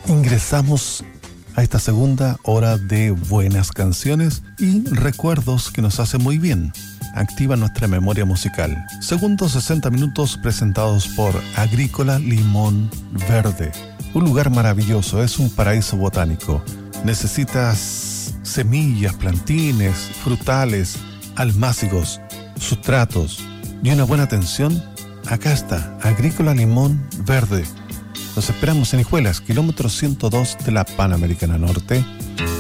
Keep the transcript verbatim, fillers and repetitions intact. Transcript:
Ingresamos a esta segunda hora de buenas canciones y recuerdos que nos hacen muy bien. Activa nuestra memoria musical. Segundos sesenta minutos presentados por Agrícola Limón Verde. Un lugar maravilloso, es un paraíso botánico. Necesitas semillas, plantines, frutales, almácigos, sustratos y una buena atención. Acá está, Agrícola Limón Verde. Los esperamos en Hijuelas, kilómetro ciento dos de la Panamericana Norte.